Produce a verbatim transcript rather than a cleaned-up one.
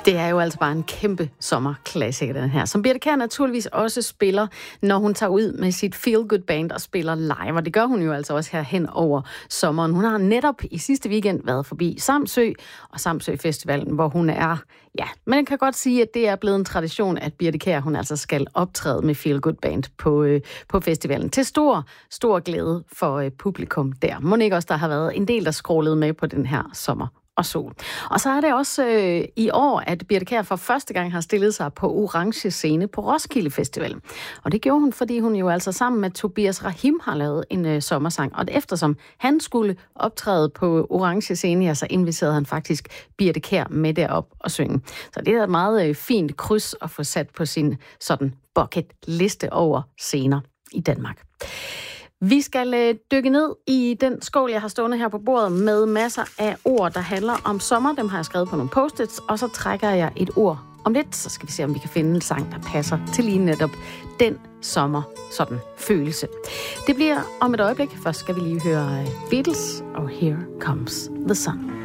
Det er jo altså bare en kæmpe sommerklassiker, den her, som Birthe Kjær naturligvis også spiller, når hun tager ud med sit Feel Good Band og spiller live, og det gør hun jo altså også her hen over sommeren. Hun har netop i sidste weekend været forbi Samsø og Samsø Festivalen, hvor hun er, ja, man kan godt sige, at det er blevet en tradition, at Birthe Kjær, hun altså skal optræde med Feel Good Band på, øh, på festivalen, til stor, stor glæde for øh, publikum der. Må ikke også, der har været en del, der scrollede med på den her sommer og sol. Og så er det også øh, i år, at Birthe Kjær for første gang har stillet sig på orange scene på Roskilde Festival. Og det gjorde hun, fordi hun jo altså sammen med Tobias Rahim har lavet en øh, sommersang. Og eftersom han skulle optræde på orange scene, ja, så inviterede han faktisk Birthe Kjær med derop og synge. Så det er et meget øh, fint kryds at få sat på sin sådan bucket liste over scener i Danmark. Vi skal øh, dykke ned i den skål, jeg har stående her på bordet, med masser af ord, der handler om sommer. Dem har jeg skrevet på nogle post-its, og så trækker jeg et ord om lidt. Så skal vi se, om vi kan finde en sang, der passer til lige netop den sommer, sådan følelse. Det bliver om et øjeblik. Først skal vi lige høre Beatles, og Here Comes the Sun.